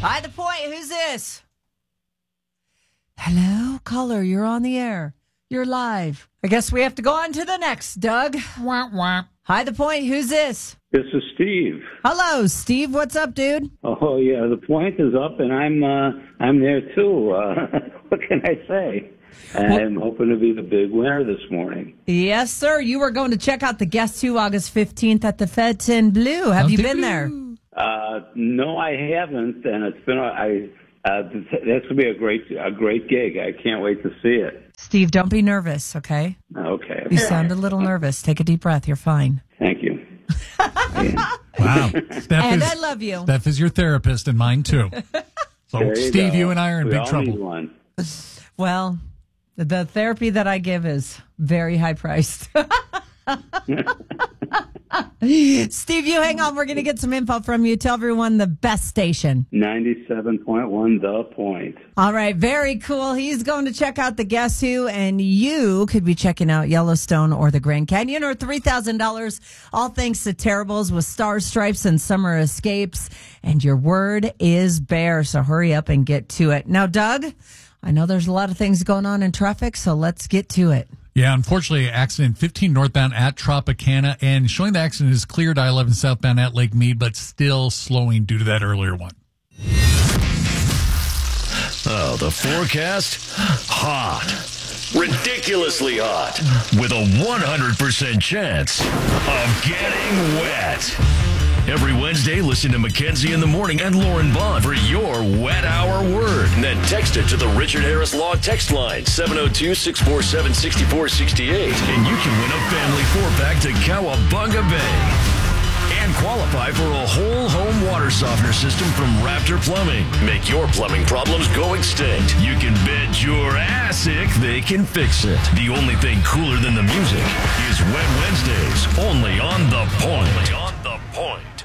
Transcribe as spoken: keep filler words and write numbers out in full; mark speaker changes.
Speaker 1: Hi, The Point. Who's this? Hello, caller. You're on the air. You're live. I guess we have to go on to the next, Doug.
Speaker 2: Wah, wah.
Speaker 1: Hi, The Point. Who's this?
Speaker 3: This is Steve.
Speaker 1: Hello, Steve. What's up, dude?
Speaker 3: Oh yeah, the point is up, and I'm uh, I'm there too. Uh, what can I say? I'm hoping to be the big winner this morning.
Speaker 1: Yes, sir. You were going to check out the Guess Who August fifteenth at the Fedton Blue. Have you been there?
Speaker 3: Uh, no, I haven't, and it's been a, I. Uh, that's gonna be a great a great gig. I can't wait to see it.
Speaker 1: Steve, don't be nervous, okay?
Speaker 3: Okay.
Speaker 1: You sound a little nervous. Take a deep breath. You're fine.
Speaker 3: Thank you.
Speaker 4: Wow. Steph
Speaker 1: And
Speaker 4: is,
Speaker 1: I love you.
Speaker 4: Steph is your therapist and mine too. So,
Speaker 3: There you
Speaker 4: Steve,
Speaker 3: go.
Speaker 4: you and I are in
Speaker 3: we
Speaker 4: big
Speaker 3: all
Speaker 4: trouble.
Speaker 3: Need one.
Speaker 1: Well, the therapy that I give is very high priced. Steve, you hang on. We're going to get some info from you. Tell everyone the best station.
Speaker 3: ninety-seven point one The Point.
Speaker 1: All right. Very cool. He's going to check out the Guess Who, and you could be checking out Yellowstone or the Grand Canyon or three thousand dollars. All thanks to Terribles with Star Stripes and Summer Escapes. And your word is bear. So hurry up and get to it. Now, Doug, I know there's a lot of things going on in traffic, so let's get to it.
Speaker 4: Yeah, unfortunately, accident fifteen northbound at Tropicana, and showing the accident is cleared I eleven southbound at Lake Mead, but still slowing due to that earlier one.
Speaker 5: Oh, the forecast? Hot. Ridiculously hot. With a one hundred percent chance of getting wet. Every Wednesday, listen to Mackenzie in the Morning and Lauren Bond for your wet hour word. And then text it to the Richard Harris Law text line, seven oh two, six four seven, six four six eight. And you can win a family four-pack to Cowabunga Bay. And qualify for a whole home water softener system from Raptor Plumbing. Make your plumbing problems go extinct. You can bet your assic they can fix it. The only thing cooler than the music is Wet Wednesdays, only on The Point. Only on The Point.